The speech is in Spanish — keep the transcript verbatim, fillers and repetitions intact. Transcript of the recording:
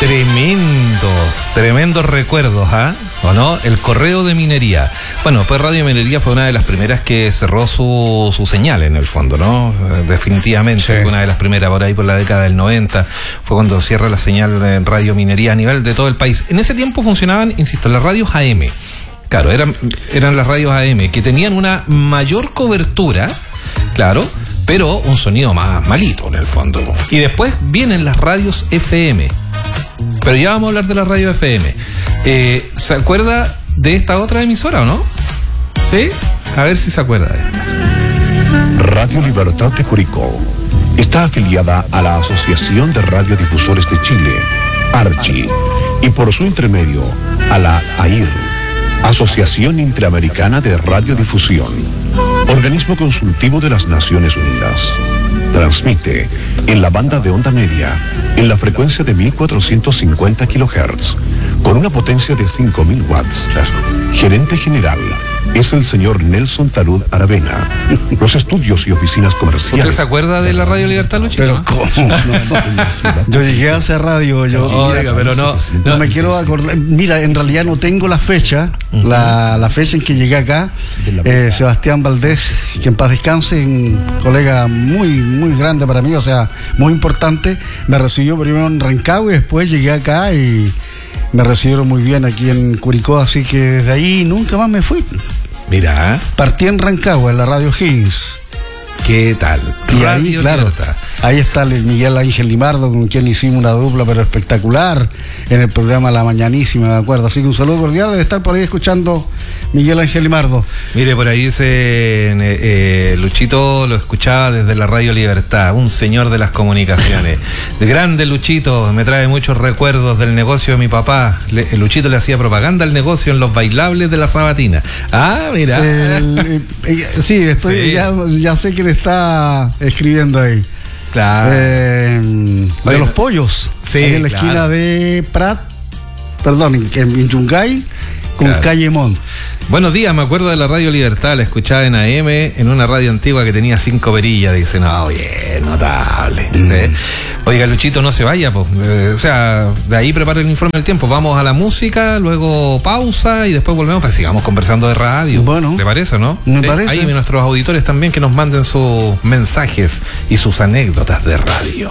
Tremendos, tremendos recuerdos, ¿ah? ¿eh? ¿O no? El correo de minería. Bueno, pues Radio Minería fue una de las primeras que cerró su, su señal en el fondo, ¿no? Definitivamente, sí. Fue una de las primeras por ahí por la década del noventa, fue cuando cierra la señal de Radio Minería a nivel de todo el país. En ese tiempo funcionaban, insisto, las radios A M. Claro, eran, eran las radios A M, que tenían una mayor cobertura, claro, pero un sonido más malito en el fondo. Y después vienen las radios F M. Pero ya vamos a hablar de la radio F M. Eh, ¿Se acuerda de esta otra emisora o no? ¿Sí? A ver si se acuerda de esta. Radio Libertad de Curicó está afiliada a la Asociación de Radiodifusores de Chile, ARCHI, y por su intermedio a la A I R, Asociación Interamericana de Radiodifusión, organismo consultivo de las Naciones Unidas. Transmite en la banda de onda media, en la frecuencia de mil cuatrocientos cincuenta kilohertz, con una potencia de cinco mil watts. Gerente general es el señor Nelson Tarud Aravena. Los estudios y oficinas comerciales. ¿Usted se acuerda de la Radio Libertad, Luchito? Pero ¿cómo? No, no, yo llegué a hacer radio, yo. Oiga, pero no, no. No me quiero acordar. Mira, en realidad no tengo la fecha, uh-huh. la, la fecha en que llegué acá. Eh, Sebastián Valdés, que en paz descanse, un colega muy, muy grande para mí, o sea, muy importante. Me recibió primero en Rancagua y después llegué acá y me recibieron muy bien aquí en Curicó, así que desde ahí nunca más me fui. Mira. Partí en Rancagua, en la radio Higgins. ¿Qué tal? Y ahí, claro, ahí está el Miguel Ángel Limardo, con quien hicimos una dupla pero espectacular en el programa La Mañanísima, de acuerdo. Así que un saludo cordial, debe estar por ahí escuchando Miguel Ángel Limardo. Mire, por ahí dice eh, eh, Luchito lo escuchaba desde la Radio Libertad, un señor de las comunicaciones. De grande Luchito, me trae muchos recuerdos del negocio de mi papá. Le, Luchito le hacía propaganda al negocio en los bailables de la Sabatina. Ah, mira. Eh, eh, sí, estoy sí. Ya, ya sé quién está escribiendo ahí. Claro. Eh, de Oye, los pollos. Sí, ahí en la claro. esquina de Prat, perdón, en, en Yungay con claro. Calle Mont. Buenos días, me acuerdo de la Radio Libertad, la escuchaba en A M, en una radio antigua que tenía cinco perillas. Dice, no, bien, notable. Mm. ¿Eh? Oiga, Luchito, no se vaya, pues. Eh, o sea, de ahí prepara el informe del tiempo. Vamos a la música, luego pausa y después volvemos para que sigamos conversando de radio. Bueno. ¿Te parece, no? Me ¿Sí? parece. Ahí nuestros auditores también que nos manden sus mensajes y sus anécdotas de radio.